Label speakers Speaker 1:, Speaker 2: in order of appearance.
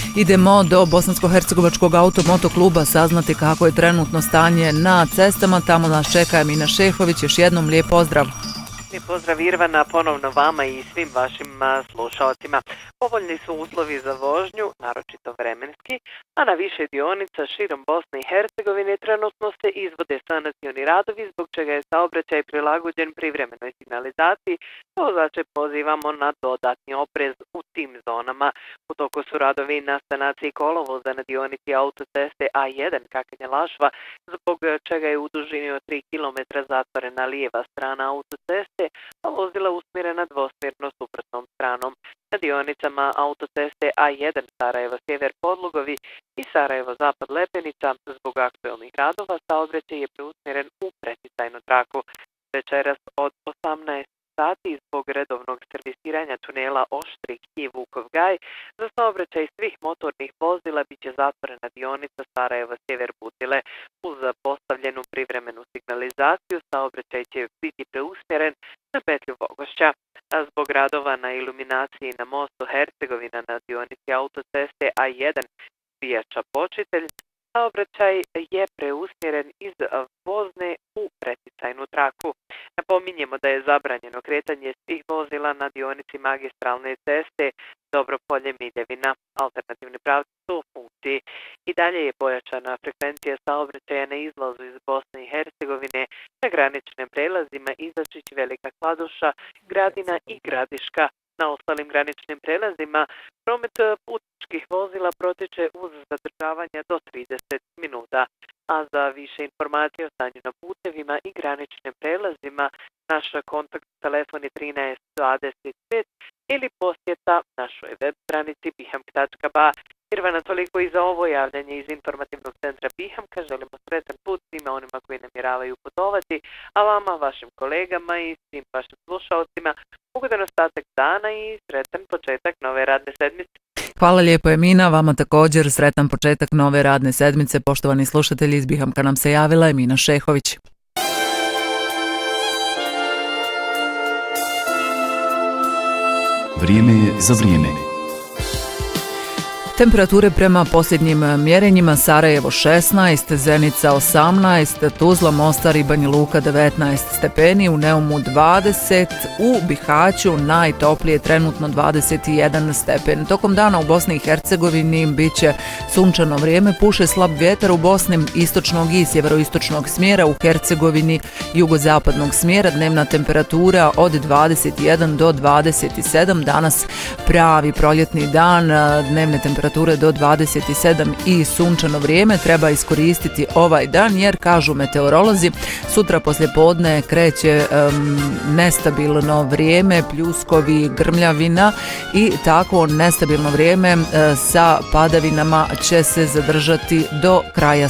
Speaker 1: Idemo do Bosansko-hercegovačkog auto-motokluba saznati kako je trenutno stanje na cestama. Tamo nas čeka Emina Šehović. Još jednom lijep pozdrav.
Speaker 2: Lijep pozdrav Irvana, ponovno vama i svim vašim slušalcima. Povoljni su uslovi za vožnju, naročito vremenski, a na više dionica širom Bosne i Hercegovine trenutno se izvode sanacioni radovi, zbog čega je saobraćaj prilagođen privremenoj signalizaciji. Vozače pozivamo na dodatni oprez u tim zonama. U toku su radovi na sanaciji kolovoza na dionici autoceste A1 Kakanje-Lašva, zbog čega je u dužini od 3 km zatvorena lijeva strana autoceste, a vozila usmjerena dvosmjerno suprotnom stranom. Na dionicama autoceste A1 Sarajevo-Sjever Podlugovi i Sarajevo-Zapad-Lepenica zbog aktuelnih radova saobraćaj je preusmjeren u preticajnu traku. Večeras od 18 sati zbog redovnog servisiranja tunela Oštrih i Vukov Gaj za saobraćaj svih motornih vozila biće zatvorena dionica Sarajevo-Sjever Butile. Uz postavljenu privremenu signalizaciju saobraćaj će biti preusmjeren na petlju Vogošća. Zbog radova na iluminaciji na mostu Hercegovina na dionici autoceste A1 Bijača Počitelj, saobraćaj je preusmjeren iz vozne u preticajnu traku. Napominjemo da je zabranjeno kretanje svih vozila na dionici magistralne ceste Dobropolje-Miljevina. Alternativni pravci su u funkciji. I dalje je pojačana frekvencija saobraćaja na izlazu iz Bosne i Hercegovine na graničnim prelazima Izačić, Velika Kladuša, Gradina i Gradiška. Na ostalim graničnim prelazima promet putničkih vozila protiče uz zadržavanja do 30 minuta. A za više informacije o stanju na putevima i graničnim prelazima naš kontakt telefon je 13 25 ili posjeta našoj web stranici bihamk.ba. Irvana, toliko i za ovo javljanje iz informativnog centra Bihamka. Želimo sretan put svima onima koji namjeravaju putovati, a vama, vašim kolegama i svim vašim slušalcima ugodan ostatak dana i sretan početak nove radne sedmice.
Speaker 1: Hvala lijepo Emina, vama također sretan početak nove radne sedmice. Poštovani slušatelji, iz Bihamka nam se javila Emina Šehović.
Speaker 3: Vrijeme je za vrijeme.
Speaker 1: Temperature prema posljednjim mjerenjima: Sarajevo 16, Zenica 18, Tuzla, Mostar i Banja Luka 19 stepeni, u Neumu 20, u Bihaću najtoplije trenutno 21 stepen. Tokom dana u Bosni i Hercegovini bit će sunčano vrijeme, puše slab vjetar u Bosni istočnog i sjeveroistočnog smjera, u Hercegovini jugozapadnog smjera. Dnevna temperatura od 21 do 27, danas pravi proljetni dan, dnevne temperature do 27 i sunčano vrijeme. Treba iskoristiti ovaj dan jer, kažu meteorolozi, sutra poslijepodne kreće nestabilno vrijeme, pljuskovi, grmljavina i tako nestabilno vrijeme sa padavinama će se zadržati do kraja